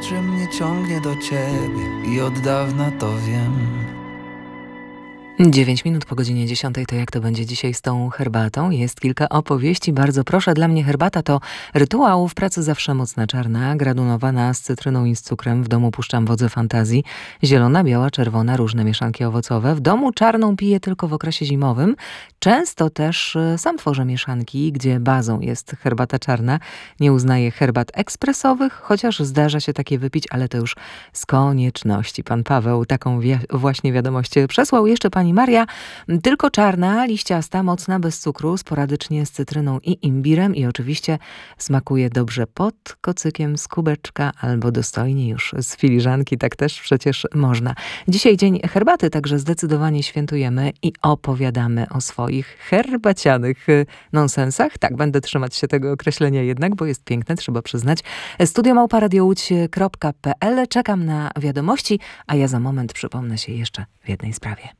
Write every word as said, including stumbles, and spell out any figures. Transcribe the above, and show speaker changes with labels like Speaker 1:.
Speaker 1: że mnie ciągnie do ciebie i od dawna to wiem.
Speaker 2: dziewięć minut po godzinie dziesiątej, to jak to będzie dzisiaj z tą herbatą? Jest kilka opowieści, bardzo proszę. Dla mnie herbata to rytuał, w pracy zawsze mocna czarna, gradunowana z cytryną i z cukrem. W domu puszczam wodze fantazji. Zielona, biała, czerwona, różne mieszanki owocowe. W domu czarną piję tylko w okresie zimowym. Często też e, sam tworzę mieszanki, gdzie bazą jest herbata czarna. Nie uznaję herbat ekspresowych, chociaż zdarza się takie wypić, ale to już z konieczności. Pan Paweł taką wi- właśnie wiadomość przesłał. Jeszcze pani Maria, tylko czarna, liściasta, mocna, bez cukru, sporadycznie z cytryną i imbirem i oczywiście smakuje dobrze pod kocykiem z kubeczka albo dostojnie już z filiżanki, tak też przecież można. Dzisiaj dzień herbaty, także zdecydowanie świętujemy i opowiadamy o swoich herbacianych nonsensach. Tak, będę trzymać się tego określenia jednak, bo jest piękne, trzeba przyznać. studio małpa radio łódź kropka p l. Czekam na wiadomości, a ja za moment przypomnę się jeszcze w jednej sprawie.